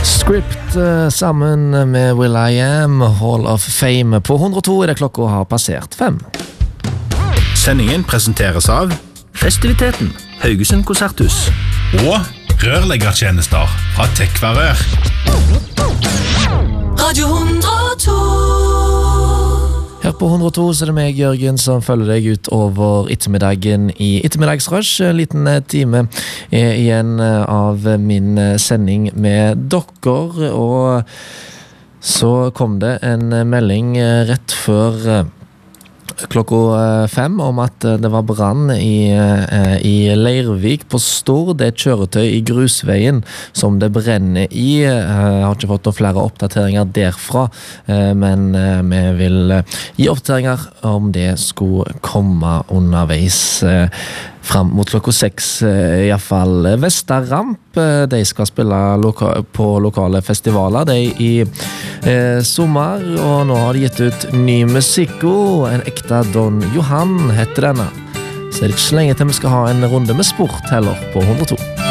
Script sammen med will.i.am, Hall of Fame. På 102 det klokka har passert 5. Sendingen presenteres av Festiviteten, Haugesund Konserthus. Og rørleggertjenester fra Tekvarør. Radio 102. Her på 102 så er det meg, Jørgen, som følger deg ut over ettermiddagen i ettermiddagsrush. En liten time igjen av min sending med dere, og så kom det en melding rett før klokka 5 om at det var brann i Leirvik på Stord. Det er et kjøretøy i grusveien som det brenner i. Jeg har ikke fått noen flere oppdateringer derfra, men vi vil gi oppdateringer om det skulle komme underveis fram mot klokka 6 i hvert fall. Vestaramp, de skal spille på lokale festivaler de i sommer, og nå har de gitt ut ny musikk. En ekte Don Johan heter denne. Så det er ikke så lenge til vi skal ha en runde med sport heller på 102.